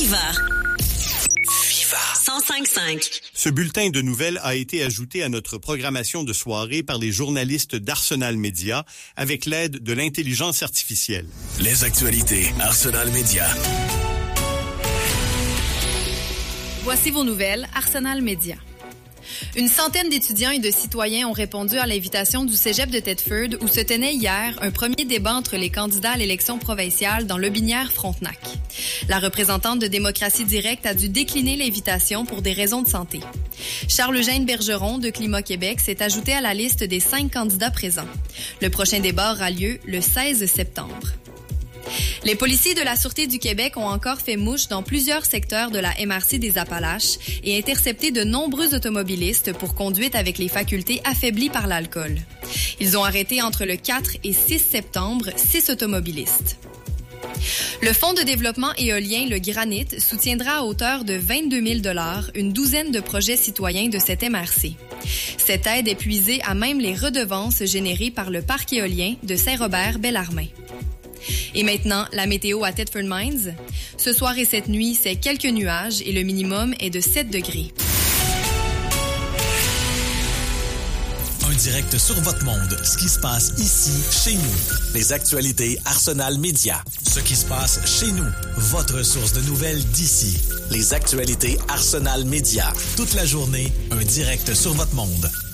Viva 105.5. Ce bulletin de nouvelles a été ajouté à notre programmation de soirée par les journalistes d'Arsenal Média avec l'aide de l'intelligence artificielle. Les actualités Arsenal Média. Voici vos nouvelles Arsenal Média. Une centaine d'étudiants et de citoyens ont répondu à l'invitation du cégep de Thetford où se tenait hier un premier débat entre les candidats à l'élection provinciale dans Lobinière-Frontenac. La représentante de Démocratie Directe a dû décliner l'invitation pour des raisons de santé. Charles-Eugène Bergeron de Climat Québec s'est ajouté à la liste des 5 candidats présents. Le prochain débat aura lieu le 16 septembre. Les policiers de la Sûreté du Québec ont encore fait mouche dans plusieurs secteurs de la MRC des Appalaches et intercepté de nombreux automobilistes pour conduite avec les facultés affaiblies par l'alcool. Ils ont arrêté entre le 4 et 6 septembre 6 automobilistes. Le Fonds de développement éolien, le Granit, soutiendra à hauteur de 22 000 $ une douzaine de projets citoyens de cette MRC. Cette aide est puisée à même les redevances générées par le parc éolien de Saint-Robert-Bellarmin. Et maintenant, la météo à Thetford Mines. Ce soir et cette nuit, c'est quelques nuages et le minimum est de 7 degrés. Un direct sur votre monde. Ce qui se passe ici, chez nous. Les actualités Arsenal Média. Ce qui se passe chez nous. Votre source de nouvelles d'ici. Les actualités Arsenal Média. Toute la journée, un direct sur votre monde.